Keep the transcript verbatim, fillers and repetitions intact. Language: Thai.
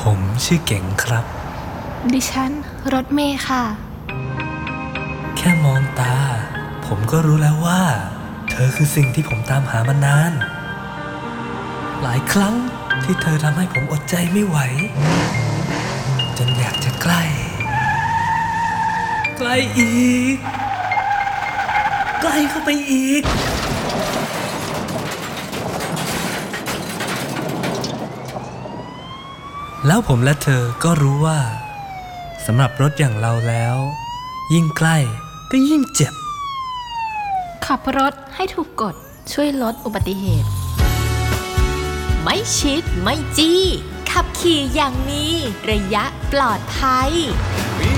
ผมชื่อเก่งครับดิฉันรถเมย์ค่ะแค่มองตาผมก็รู้แล้วว่าเธอคือสิ่งที่ผมตามหามานานหลายครั้งที่เธอทำให้ผมอดใจไม่ไหวจนอยากจะใกล้ใกล้อีกใกล้เข้าไปอีกแล้วผมและเธอก็รู้ว่าสำหรับรถอย่างเราแล้วยิ่งใกล้ก็ยิ่งเจ็บขับรถให้ถูกกฎช่วยลดอุบัติเหตุไม่ชิดไม่จี้ขับขี่อย่างมีระยะปลอดภัยมี